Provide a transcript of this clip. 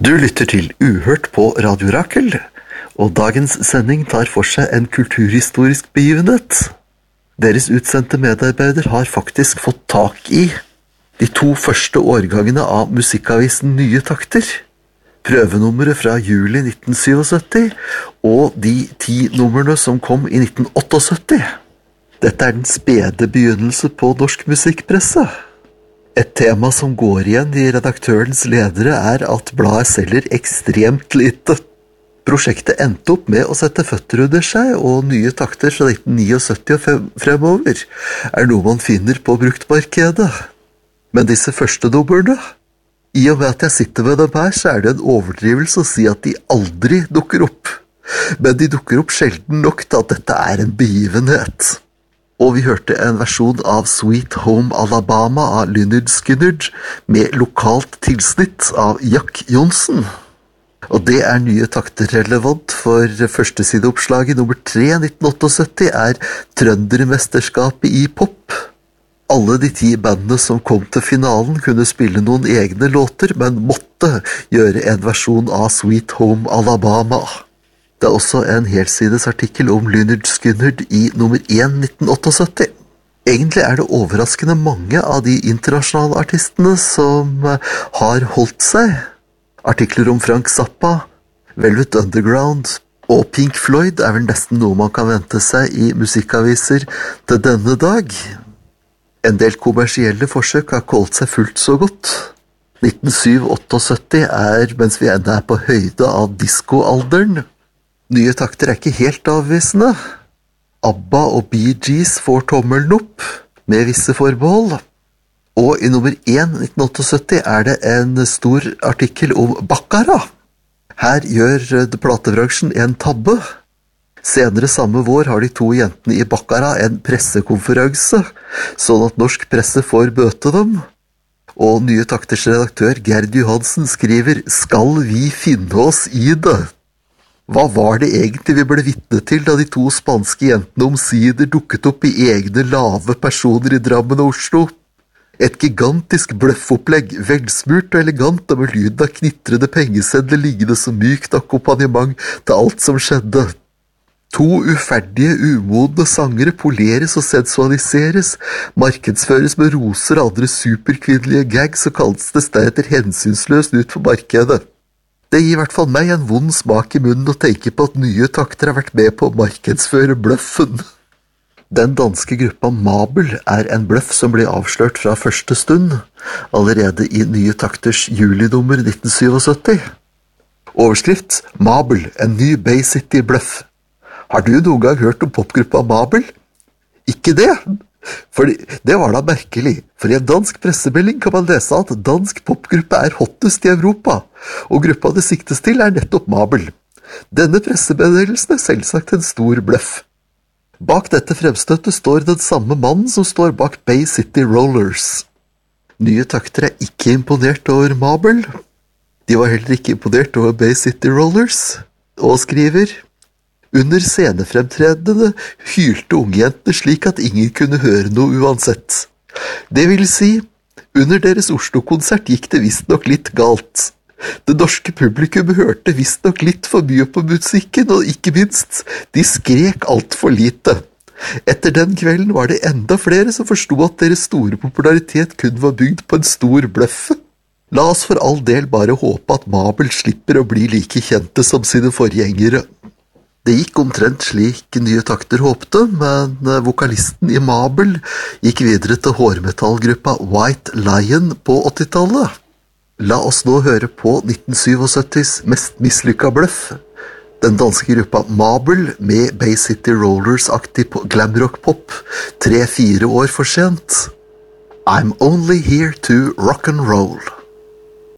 Du lytter til Uhørt på Radio Rakel, og dagens sending tar for seg en kulturhistorisk begivenhet. Deres utsendte medarbeider har faktisk fått tak i de 2 første årgangene av musikkavisen Nye Takter, prøvenummeret fra juli 1977 og de 10 numrene som kom i 1978. Dette er den spede begynnelse på norsk musikkpresse. Et tema som går igjen i redaktørens ledere er at bladet selger ekstremt lite. Prosjektet endte opp med å sette føtter under seg, og Nye Takter fra 1979 og fremover er noe man finner på bruktmarkedet. Men disse første numrene, i og med at jeg sitter med dem her, så er det en overdrivelse å si at de aldri dukker opp. Men de dukker opp sjelden nok til at dette er en begivenhet. Og vi hørte en versjon av Sweet Home Alabama av Lynyrd Skynyrd med lokalt tilsnitt av Jack Johnson. Og det er Nye Takter relevant, for førstesideoppslaget nummer 3 1978 er Trøndermesterskapet i pop. Alle de 10 bandene som kom til finalen kunne spille noen egne låter, men måtte gjøre en versjon av Sweet Home Alabama. Det er også en helsides artikkel om Lynyrd Skynyrd i nummer 1 1978. Egentlig er det overraskende mange av de internasjonale artistene som har holdt seg. Artikler om Frank Zappa, Velvet Underground og Pink Floyd er vel nesten noe man kan vente seg i musikkaviser til denne dag. En del kommersielle forsøk har holdt seg fullt så godt. 1978 er, mens vi enda er på høyde av diskoalderen. Nye Takter er ikke helt avvisende. ABBA og Bee Gees får tommelen opp, med visse forbehold. Og i nummer 1 1978 er det en stor artikkel om Baccarat. Her gjør platebransjen en tabbe. Senere samme vår har de 2 jentene i Baccarat en pressekonferanse, sånn at norsk presse får bøte dem. Og Nye Takters redaktør Gerd Johansen skriver «Skal vi finne oss i det?» Hva var det egentlig vi ble vitne til da de 2 spanske jentene omsider dukket opp i egne lave personer i Drammen og Oslo? Et gigantisk bløffopplegg, velsmurt og elegant, og med lyden av knitrende pengesedler liggende som mykt akkompagnement til alt som skjedde. 2 uferdige, umodne sangere poleres og sensualiseres, markedsføres med roser og andre superkvinnelige gags og kalles det deretter hensynsløst ut på markedet. Det gir i hvert fall meg en vond smak i munnen å tenke på at Nye Takter har vært med på å markedsføre bløffen. Den danske gruppa Mabel er en bløff som ble avslørt fra første stund, allerede i Nye Takters julinummer 1977. Overskrift: Mabel, en ny Bay City-bløff. Har du noen gang hørt om popgruppa Mabel? Ikke det? For det var da merkelig, for i en dansk pressemelding kan man lese at dansk popgruppe er hottest i Europa, og gruppa det siktes til er nettopp Mabel. Denne pressemeddelelsen er selvsagt en stor bløff. Bak dette fremstøttet står den samme mannen som står bak Bay City Rollers. Nye Takter er ikke imponert over Mabel. De var heller ikke imponert over Bay City Rollers, og skriver: Under scenefremtredende hylte ungjentene slik at ingen kunne høre noe uansett. Det vil si, under deres Oslo-konsert gikk det visstnok litt galt. Det norske publikum hørte visstnok litt for mye på musikken, og ikke minst, de skrek alt for lite. Etter den kvelden var det enda flere som forstod at deres store popularitet kun var bygd på en stor bløff. La oss for all del bare håpe at Mabel slipper å bli like kjente som sine forgjengere. Det gikk omtrent slik Nye Takter håpte, men vokalisten i Mabel gikk videre til hårmetallgruppa White Lion på 80-tallet. La oss nå høre på 1977s mest mislykka bløff. Den danske gruppa Mabel med Bay City Rollers-aktig glamrock-pop 3-4 år for sent. I'm only here to rock and roll.